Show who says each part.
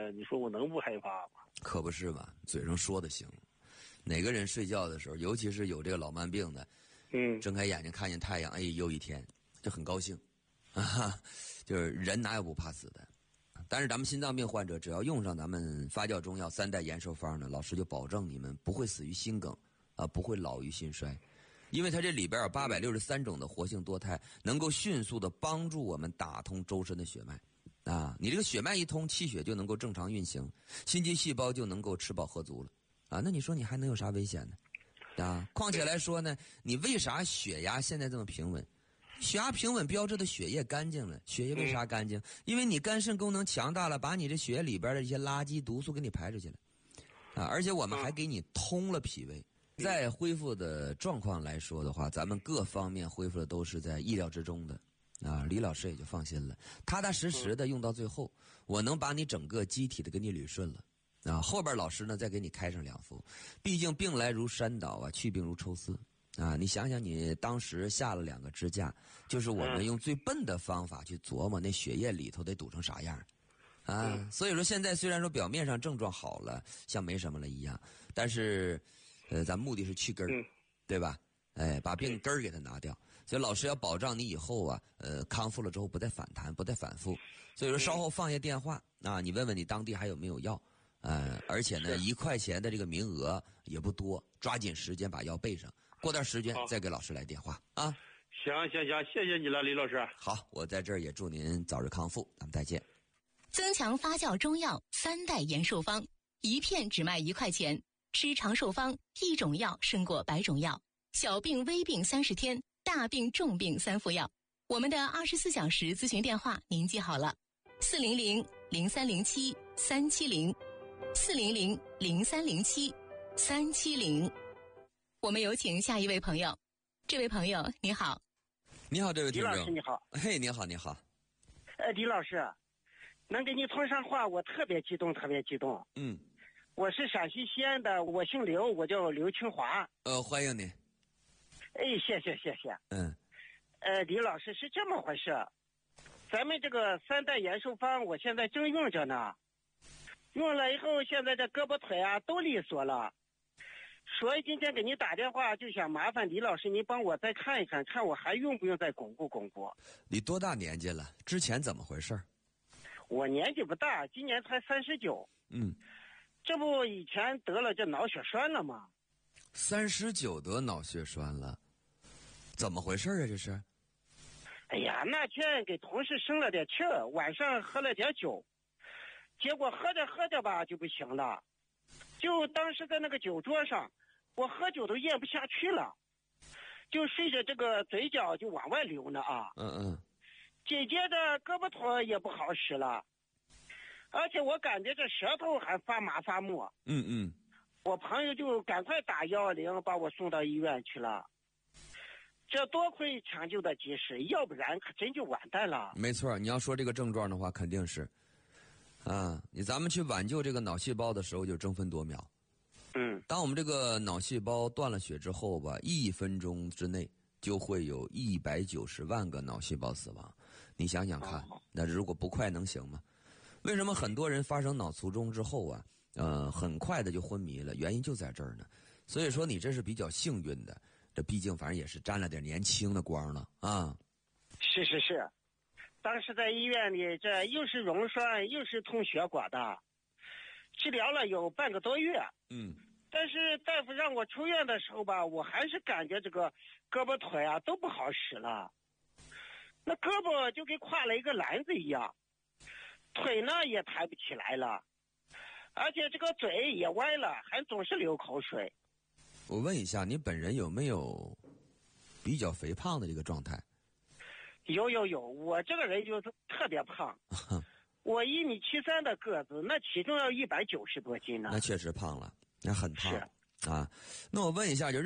Speaker 1: 了，你说我能不害怕吗？
Speaker 2: 可不是嘛，嘴上说的行。哪个人睡觉的时候，尤其是有这个老慢病的，睁开眼睛看见太阳，哎，又一天，就很高兴，啊，就是人哪有不怕死的？但是咱们心脏病患者，只要用上咱们发酵中药3代延寿方呢，老师就保证你们不会死于心梗，不会老于心衰。因为它这里边有863种的活性多肽，能够迅速的帮助我们打通周身的血脉。你这个血脉一通，气血就能够正常运行，心肌细胞就能够吃饱喝足了。那你说你还能有啥危险呢？况且来说呢，你为啥血压现在这么平稳？血压平稳标志的血液干净了。血液为啥干净？因为你肝肾功能强大了，把你这血液里边的一些垃圾毒素给你排出去了。而且我们还给你通了脾胃。在恢复的状况来说的话，咱们各方面恢复的都是在意料之中的。李老师也就放心了，踏踏实实的用到最后，我能把你整个机体的给你捋顺了。后边老师呢再给你开上2副，毕竟病来如山倒去病如抽丝。你想想你当时下了2个支架，就是我们用最笨的方法去琢磨那血液里头得堵成啥样。所以说现在虽然说表面上症状好了，像没什么了一样，但是咱目的是去根儿，对吧？把病根儿给它拿掉。所以老师要保障你以后康复了之后不再反弹，不再反复。所以说稍后放下电话，你问问你当地还有没有药。而且呢，1块钱的这个名额也不多，抓紧时间把药备上。过段时间再给老师来电话啊。
Speaker 1: 行，谢谢你了，李老师。
Speaker 2: 好，我在这儿也祝您早日康复，咱们再见。
Speaker 3: 增强发酵中药3代延寿方，1片只卖1块钱，吃长寿方，1种药胜过100种药。小病微病30天，大病重病3副药。我们的24小时咨询电话您记好了，400-0307-370，400-0307-370。我们有请下一位朋友。这位朋友你好。
Speaker 2: 你好，这位听众。
Speaker 1: 李老师你好。
Speaker 2: 嘿，你好。
Speaker 1: 李老师，能给你通上话，我特别激动。我是陕西西安的，我姓刘，我叫刘清华。
Speaker 2: 欢迎你。
Speaker 1: 谢谢。李老师是这么回事，咱们这个3代延寿方，我现在正用着呢，用了以后，现在这胳膊腿都利索了。所以今天给你打电话，就想麻烦李老师，您帮我再看一看，看我还用不用再巩固。
Speaker 2: 你多大年纪了？之前怎么回事？
Speaker 1: 我年纪不大，今年才39。这不以前得了这脑血栓了吗
Speaker 2: ？39得脑血栓了，怎么回事这是？
Speaker 1: 哎呀，那天给同事生了点气儿，晚上喝了点酒，结果喝着吧就不行了，就当时在那个酒桌上，我喝酒都咽不下去了，就顺着这个嘴角就往外流呢紧接着胳膊腿也不好使了，而且我感觉这舌头还发麻发木。我朋友就赶快打120把我送到医院去了。这多亏抢救的及时，要不然可真就完蛋了。
Speaker 2: 没错，你要说这个症状的话，肯定是咱们去挽救这个脑细胞的时候就争分夺秒。当我们这个脑细胞断了血之后吧，1分钟之内就会有190万个脑细胞死亡。你想想看，那如果不快能行吗？为什么很多人发生脑卒中之后很快的就昏迷了？原因就在这儿呢。所以说你这是比较幸运的，这毕竟反正也是沾了点年轻的光了
Speaker 1: 是，当时在医院里，这又是溶栓又是通血管的，治疗了有半个多月。但是大夫让我出院的时候吧，我还是感觉这个胳膊腿都不好使了，那胳膊就跟挎了一个篮子一样，腿呢也抬不起来了，而且这个嘴也歪了，还总是流口水。
Speaker 2: 我问一下，你本人有没有比较肥胖的这个状态？
Speaker 1: 有，我这个人就特别胖。我1.73米的个子，那体重要190多斤呢。
Speaker 2: 那确实胖了，那很胖。那我问一下，就是